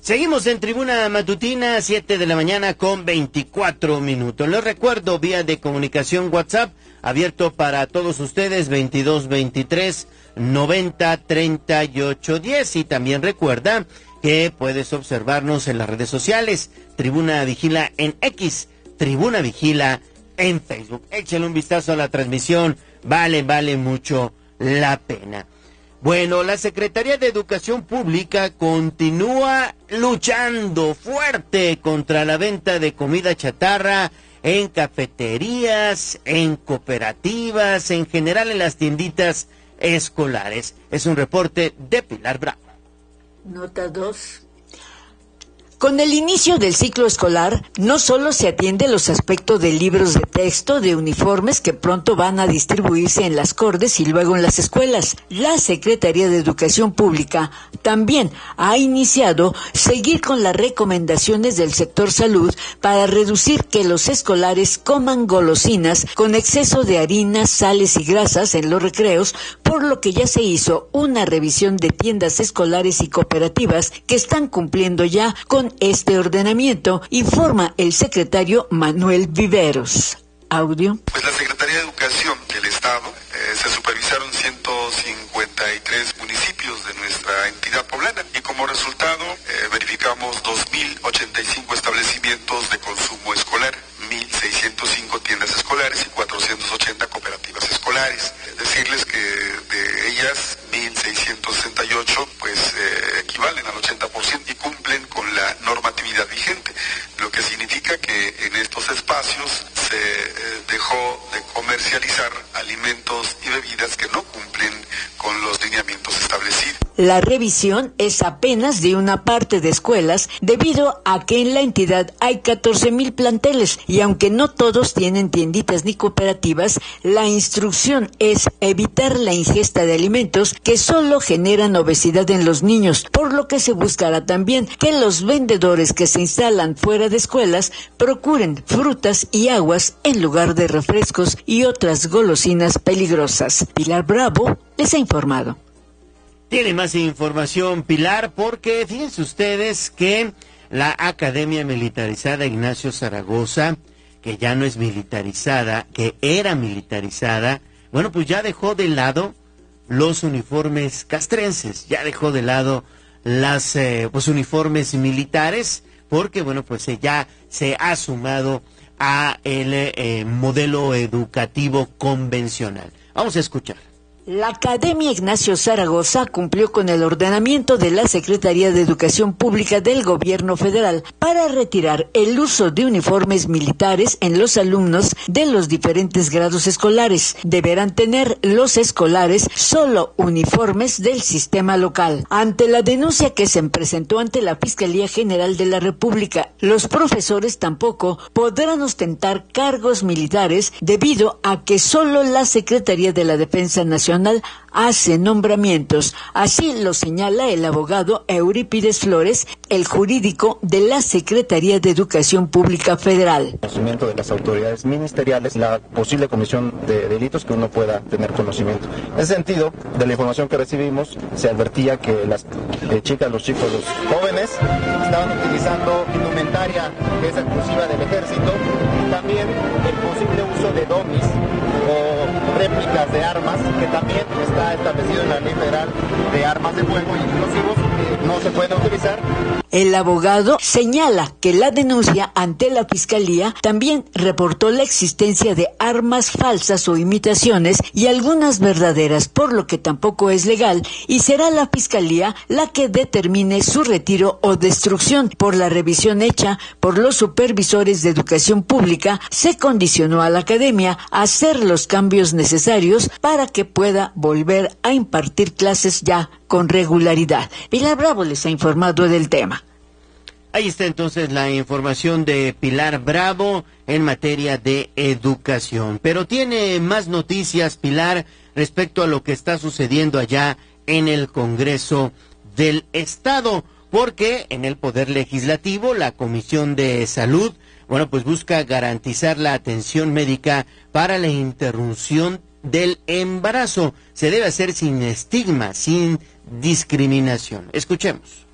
Seguimos en Tribuna Matutina, 7 de la mañana con 24 minutos. Les recuerdo, vía de comunicación WhatsApp, abierto para todos ustedes, 2223-903810. Y también recuerda que puedes observarnos en las redes sociales, Tribuna Vigila en X, Tribuna Vigila en Facebook. Échale un vistazo a la transmisión, vale mucho la pena. Bueno, la Secretaría de Educación Pública continúa luchando fuerte contra la venta de comida chatarra en cafeterías, en cooperativas, en general en las tienditas escolares. Es un reporte de Pilar Bravo. Nota 2. Con el inicio del ciclo escolar, no solo se atiende los aspectos de libros de texto, de uniformes que pronto van a distribuirse en las cordes y luego en las escuelas. La Secretaría de Educación Pública también ha iniciado seguir con las recomendaciones del sector salud para reducir que los escolares coman golosinas con exceso de harinas, sales y grasas en los recreos, por lo que ya se hizo una revisión de tiendas escolares y cooperativas que están cumpliendo ya con este ordenamiento, informa el secretario Manuel Viveros. Audio. Pues la Secretaría de Educación del Estado se supervisaron 153 municipios de nuestra entidad poblana y como resultado verificamos 2.085 establecimientos de consumo escolar, 1.605 tiendas escolares y 480 cooperativas escolares. Decirles que de ellas 1.668 pues equivalen al 80% y cumplen con la normatividad vigente, lo que significa que en estos espacios se dejó de comercializar alimentos y bebidas que no cumplen con los lineamientos establecidos. La revisión es apenas de una parte de escuelas debido a que en la entidad hay 14,000 planteles y aunque no todos tienen tienditas ni cooperativas, la instrucción es evitar la ingesta de alimentos que solo generan obesidad en los niños, por lo que se buscará también que los vendedores que se instalan fuera de escuelas procuren frutas y aguas en lugar de refrescos y otras golosinas peligrosas. Pilar Bravo les ha informado. Tiene más información, Pilar, porque fíjense ustedes que la Academia Militarizada Ignacio Zaragoza, que ya no es militarizada, que era militarizada, bueno, pues ya dejó de lado los uniformes castrenses, ya dejó de lado las pues uniformes militares, porque bueno, pues ya se ha sumado a el modelo educativo convencional. Vamos a escuchar. La Academia Ignacio Zaragoza cumplió con el ordenamiento de la Secretaría de Educación Pública del Gobierno Federal para retirar el uso de uniformes militares en los alumnos de los diferentes grados escolares. Deberán tener los escolares solo uniformes del sistema local. Ante la denuncia que se presentó ante la Fiscalía General de la República, los profesores tampoco podrán ostentar cargos militares debido a que solo la Secretaría de la Defensa Nacional hace nombramientos. Así lo señala el abogado Eurípides Flores, el jurídico de la Secretaría de Educación Pública Federal. Conocimiento de las autoridades ministeriales, la posible comisión de delitos que uno pueda tener conocimiento. En ese sentido, de la información que recibimos, se advertía que las chicas, los chicos, los jóvenes estaban utilizando indumentaria que es exclusiva del ejército y también el posible uso de domis o réplicas de armas, que también está establecido en la Ley Federal de Armas de Fuego y Explosivos, que no se pueden utilizar. El abogado señala que la denuncia ante la Fiscalía también reportó la existencia de armas falsas o imitaciones y algunas verdaderas, por lo que tampoco es legal, y será la Fiscalía la que determine su retiro o destrucción. Por la revisión hecha por los supervisores de educación pública, se condicionó a la Academia a hacer los cambios necesarios para que pueda volver a impartir clases ya con regularidad. Pilar Bravo les ha informado del tema. Ahí está entonces la información de Pilar Bravo en materia de educación. Pero tiene más noticias, Pilar, respecto a lo que está sucediendo allá en el Congreso del Estado, porque en el Poder Legislativo, la Comisión de Salud, bueno, pues busca garantizar la atención médica para la interrupción del embarazo. Se debe hacer sin estigma, sin discriminación. Escuchemos.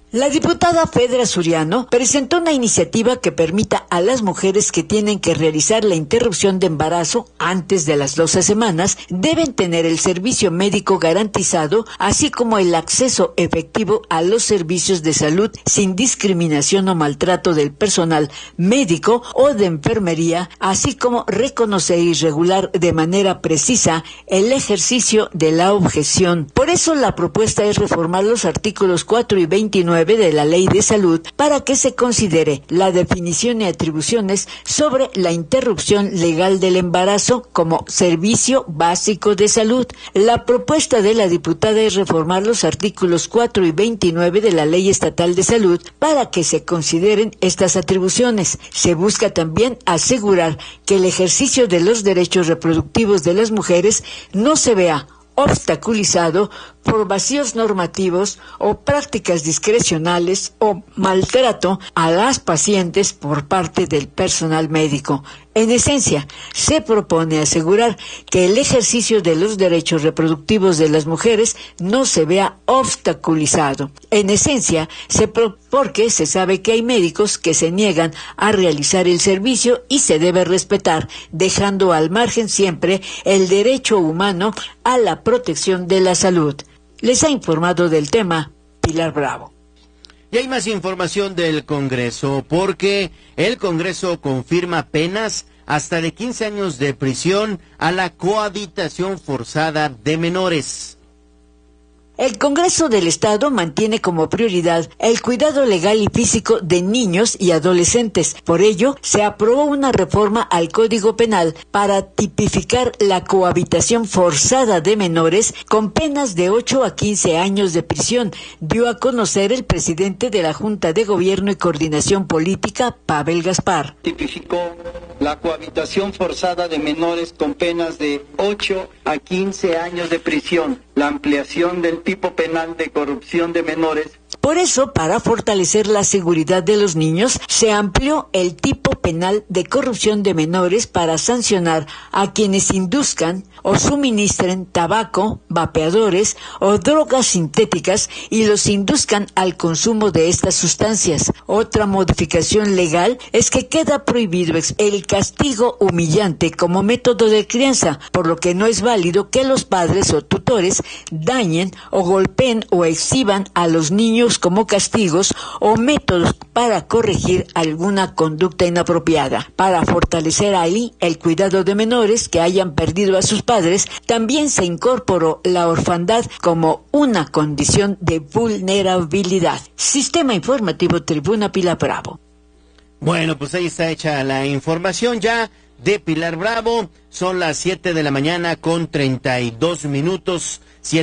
La diputada Fedra Suriano presentó una iniciativa que permita a las mujeres que tienen que realizar la interrupción de embarazo antes de las 12 semanas deben tener el servicio médico garantizado, así como el acceso efectivo a los servicios de salud sin discriminación o maltrato del personal médico o de enfermería, así como reconocer y regular de manera precisa el ejercicio de la objeción. Por eso la propuesta es reformar los artículos 4 y 29 de la Ley de Salud para que se considere la definición y atribuciones sobre la interrupción legal del embarazo como servicio básico de salud. La propuesta de la diputada es reformar los artículos 4 y 29 de la Ley Estatal de Salud para que se consideren estas atribuciones. Se busca también asegurar que el ejercicio de los derechos reproductivos de las mujeres no se vea obstaculizado por vacíos normativos o prácticas discrecionales o maltrato a las pacientes por parte del personal médico. En esencia, se propone asegurar que el ejercicio de los derechos reproductivos de las mujeres no se vea obstaculizado. En esencia, porque se sabe que hay médicos que se niegan a realizar el servicio y se debe respetar, dejando al margen siempre el derecho humano a la protección de la salud. Les ha informado del tema Pilar Bravo. Y hay más información del Congreso, porque el Congreso confirma penas hasta de 15 años de prisión a la cohabitación forzada de menores. El Congreso del Estado mantiene como prioridad el cuidado legal y físico de niños y adolescentes. Por ello, se aprobó una reforma al Código Penal para tipificar la cohabitación forzada de menores con penas de 8 a 15 años de prisión, dio a conocer el presidente de la Junta de Gobierno y Coordinación Política, Pavel Gaspar. Tipificó la cohabitación forzada de menores con penas de 8 a 15 años de prisión, la ampliación del tipo penal de corrupción de menores. Por eso, para fortalecer la seguridad de los niños, se amplió el tipo penal de corrupción de menores para sancionar a quienes induzcan o suministren tabaco, vapeadores o drogas sintéticas y los induzcan al consumo de estas sustancias. Otra modificación legal es que queda prohibido el castigo humillante como método de crianza, por lo que no es válido que los padres o tutores dañen o golpeen o exhiban a los niños como castigos o métodos para corregir alguna conducta inapropiada. Para fortalecer ahí el cuidado de menores que hayan perdido a sus padres, también se incorporó la orfandad como una condición de vulnerabilidad. Sistema Informativo Tribuna Pilar Bravo. Bueno, pues ahí está hecha la información ya de Pilar Bravo. Son las 7 de la mañana con 32 minutos,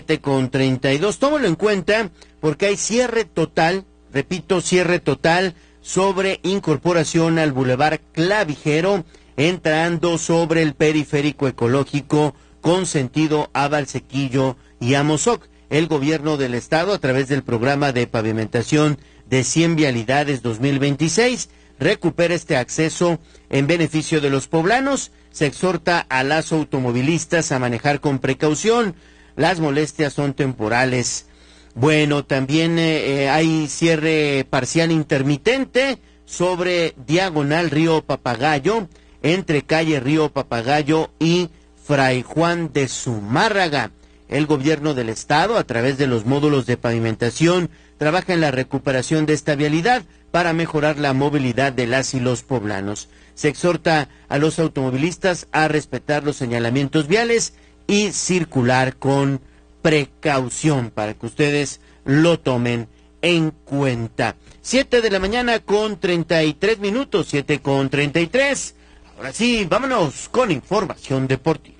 7:32. Tómalo en cuenta porque hay cierre total, repito, cierre total sobre incorporación al Boulevard Clavijero, entrando sobre el periférico ecológico con sentido a Valsequillo y a Mozoc. El gobierno del estado, a través del programa de pavimentación de 100 vialidades 2026, recupera este acceso en beneficio de los poblanos. Se exhorta a las automovilistas a manejar con precaución. Las molestias son temporales. Bueno, también hay cierre parcial intermitente sobre Diagonal Río Papagayo, entre calle Río Papagayo y Fray Juan de Zumárraga. El gobierno del estado, a través de los módulos de pavimentación, trabaja en la recuperación de esta vialidad para mejorar la movilidad de las y los poblanos. Se exhorta a los automovilistas a respetar los señalamientos viales y circular con precaución, para que ustedes lo tomen en cuenta. 7 de la mañana con 33 minutos, 7:33. Ahora sí, vámonos con información deportiva.